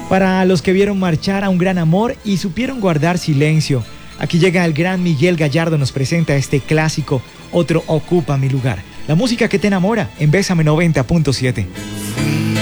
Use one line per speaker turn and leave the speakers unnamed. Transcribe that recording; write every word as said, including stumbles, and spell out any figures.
Para los que vieron marchar a un gran amor y supieron guardar silencio. Aquí llega el gran Miguel Gallardo, nos presenta este clásico, Otro ocupa mi lugar. La música que te enamora en Bésame noventa punto siete.
Fui